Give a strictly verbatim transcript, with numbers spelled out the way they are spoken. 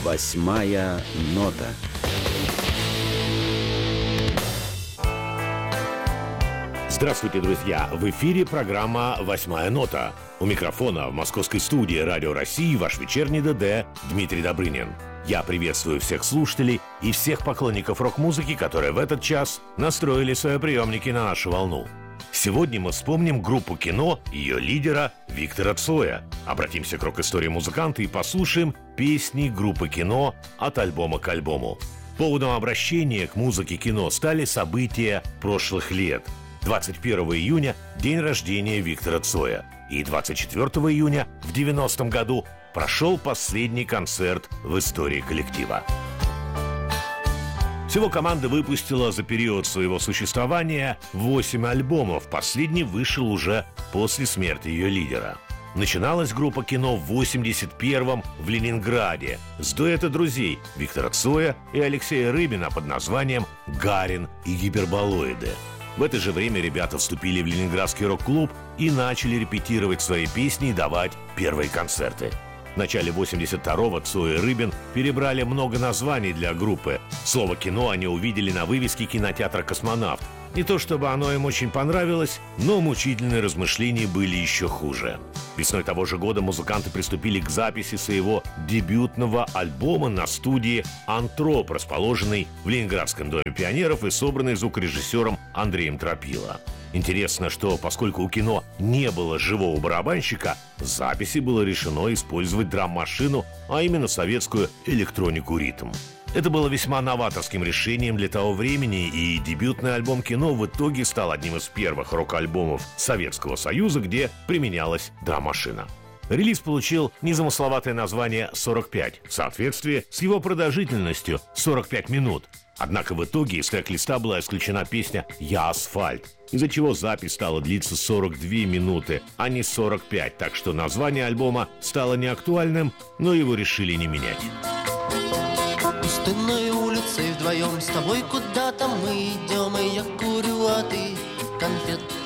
Восьмая нота. Здравствуйте, друзья! В эфире программа «Восьмая нота». У микрофона в московской студии «Радио России» ваш вечерний ДД Дмитрий Добрынин. Я приветствую всех слушателей и всех поклонников рок-музыки, которые в этот час настроили свои приемники на нашу волну. Сегодня мы вспомним группу «Кино», ее лидера Виктора Цоя. Обратимся к рок-истории музыканта и послушаем песни группы «Кино» от альбома к альбому. Поводом обращения к музыке «Кино» стали события прошлых лет. двадцать первого июня – день рождения Виктора Цоя. И двадцать четвёртого июня в девяностом году прошел последний концерт в истории коллектива. Всего команда выпустила за период своего существования восемь альбомов. Последний вышел уже после смерти ее лидера. Начиналась группа «Кино» в восемьдесят первом в Ленинграде с дуэта друзей Виктора Цоя и Алексея Рыбина под названием «Гарин и гиперболоиды». В это же время ребята вступили в Ленинградский рок-клуб и начали репетировать свои песни и давать первые концерты. В начале восемьдесят второго Цой и Рыбин перебрали много названий для группы. Слово «Кино» они увидели на вывеске кинотеатра «Космонавт». Не то чтобы оно им очень понравилось, но мучительные размышления были еще хуже. Весной того же года музыканты приступили к записи своего дебютного альбома на студии «Антроп», расположенной в Ленинградском доме пионеров и собранной звукорежиссером Андреем Тропило. Интересно, что поскольку у «Кино» не было живого барабанщика, в записи было решено использовать драм-машину, а именно советскую электронику «Ритм». Это было весьма новаторским решением для того времени, и дебютный альбом «Кино» в итоге стал одним из первых рок-альбомов Советского Союза, где применялась драм-машина. Релиз получил незамысловатое название «сорок пять» в соответствии с его продолжительностью сорок пять минут. Однако в итоге из трек-листа была исключена песня «Я асфальт», из-за чего запись стала длиться сорок две минуты, а не сорок пять, так что название альбома стало неактуальным, но его решили не менять. Пустынной улицей вдвоем с тобой куда-то мы идем, и я курю, а ты конфет